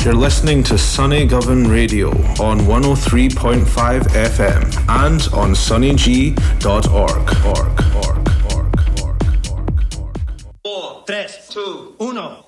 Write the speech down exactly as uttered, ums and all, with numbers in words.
You're listening to Sunny Govan Radio on one oh three point five F M and on sunny g dot org. Org, org, org, org, org, org. four, three, two, one.